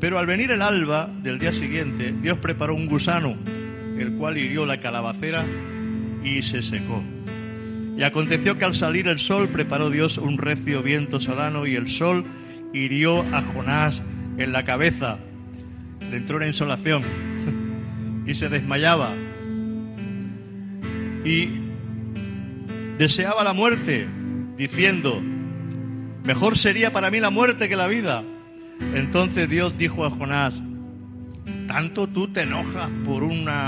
Pero al venir el alba del día siguiente, Dios preparó un gusano, el cual hirió la calabacera y se secó. Y aconteció que al salir el sol, preparó Dios un recio viento solano, y el sol hirió a Jonás en la cabeza. Le entró una insolación y se desmayaba. Y deseaba la muerte, diciendo: mejor sería para mí la muerte que la vida. Entonces Dios dijo a Jonás: ¿tanto tú te enojas por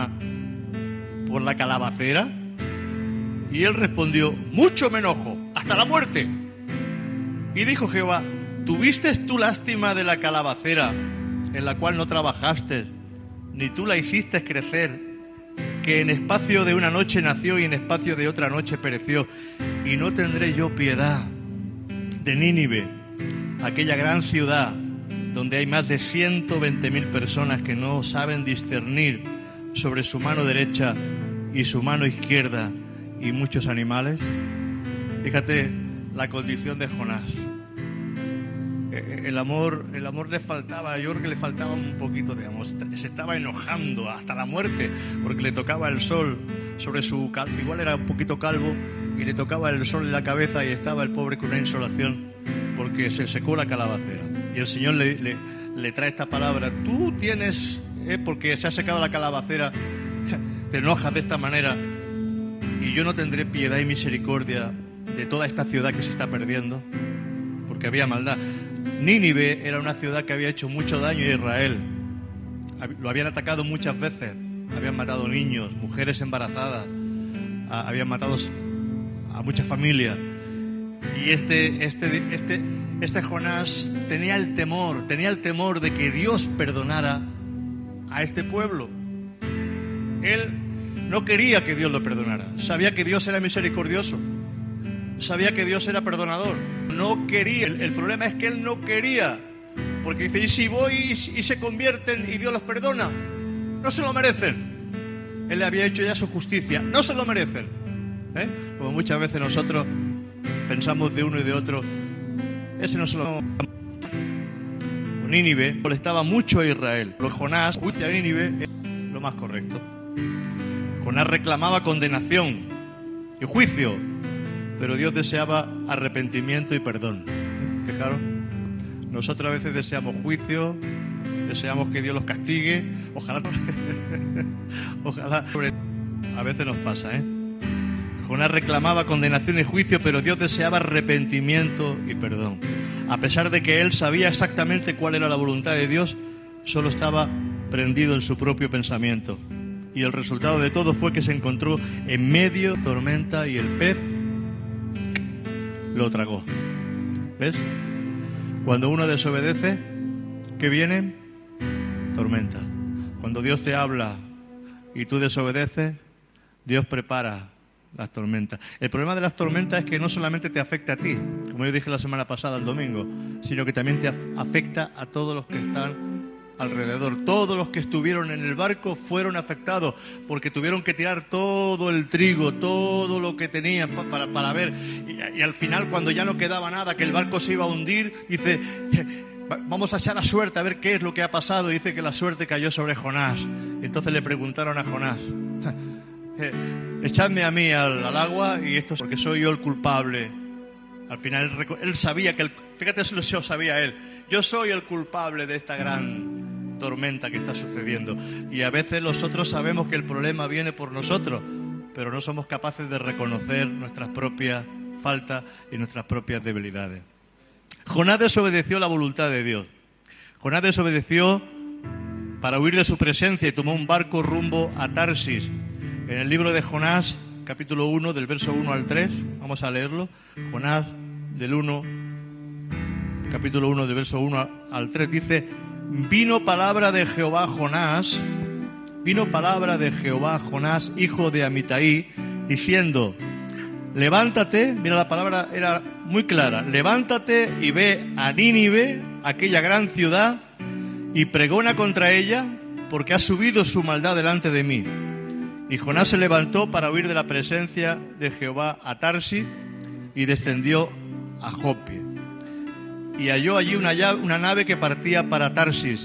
la calabacera? Y él respondió: mucho me enojo, hasta la muerte. Y dijo Jehová: ¿tuviste tú lástima de la calabacera, en la cual no trabajaste, ni tú la hiciste crecer, que en espacio de una noche nació y en espacio de otra noche pereció? Y no tendré yo piedad de Nínive, aquella gran ciudad donde hay más de 120.000 personas que no saben discernir sobre su mano derecha y su mano izquierda, y muchos animales. Fíjate la condición de Jonás. El amor le faltaba, yo creo que le faltaba un poquito de amor. Se estaba enojando hasta la muerte porque le tocaba el sol sobre su calvo. Igual era un poquito calvo y le tocaba el sol en la cabeza y estaba el pobre con una insolación porque se secó la calabacera. Y el Señor le trae esta palabra: tú tienes, porque se ha secado la calabacera, te enojas de esta manera, y yo no tendré piedad y misericordia de toda esta ciudad que se está perdiendo, porque había maldad. Nínive era una ciudad que había hecho mucho daño a Israel. Lo habían atacado muchas veces, habían matado niños, mujeres embarazadas, habían matado a muchas familias. Y este Jonás tenía el temor de que Dios perdonara a este pueblo. Él no quería que Dios lo perdonara. Sabía que Dios era misericordioso. Sabía que Dios era perdonador. No quería. El problema es que él no quería. Porque dice: ¿y si voy y se convierten y Dios los perdona? No se lo merecen. Él le había hecho ya su justicia. No se lo merecen. Como muchas veces nosotros pensamos de uno y de otro: ese no se lo... Nínive molestaba mucho a Israel. Pero Jonás, juicio a Nínive, es lo más correcto. Jonás reclamaba condenación y juicio, pero Dios deseaba arrepentimiento y perdón. ¿Fijaron? Nosotros a veces deseamos juicio, deseamos que Dios los castigue. Ojalá a veces nos pasa, Jonás reclamaba condenación y juicio, pero Dios deseaba arrepentimiento y perdón. A pesar de que él sabía exactamente cuál era la voluntad de Dios, solo estaba prendido en su propio pensamiento. Y el resultado de todo fue que se encontró en medio de tormenta y el pez lo tragó. ¿Ves? Cuando uno desobedece, ¿qué viene? Tormenta. Cuando Dios te habla y tú desobedeces, Dios prepara las tormentas. El problema de las tormentas es que no solamente te afecta a ti, como yo dije la semana pasada, el domingo, sino que también te afecta a todos los que están alrededor. Todos los que estuvieron en el barco fueron afectados porque tuvieron que tirar todo el trigo, todo lo que tenían para ver. Y al final, cuando ya no quedaba nada, que el barco se iba a hundir, dice: vamos a echar la suerte a ver qué es lo que ha pasado. Y dice que la suerte cayó sobre Jonás. Entonces le preguntaron a Jonás: echadme a mí al agua, y esto es porque soy yo el culpable. Al final él sabía que fíjate, eso lo sabía él: yo soy el culpable de esta gran tormenta que está sucediendo. Y a veces nosotros sabemos que el problema viene por nosotros, pero no somos capaces de reconocer nuestras propias faltas y nuestras propias debilidades. Jonás desobedeció la voluntad de Dios. Jonás desobedeció para huir de su presencia y tomó un barco rumbo a Tarsis. En el libro de Jonás, capítulo 1, del verso 1 al 3, vamos a leerlo. Jonás, capítulo 1, del verso 1 al 3, dice: vino palabra de Jehová a Jonás, hijo de Amitai, diciendo: levántate. Mira, la palabra era muy clara: levántate y ve a Nínive, aquella gran ciudad, y pregona contra ella, porque ha subido su maldad delante de mí. Y Jonás se levantó para huir de la presencia de Jehová a Tarsis y descendió a Jope. Y halló allí una nave que partía para Tarsis,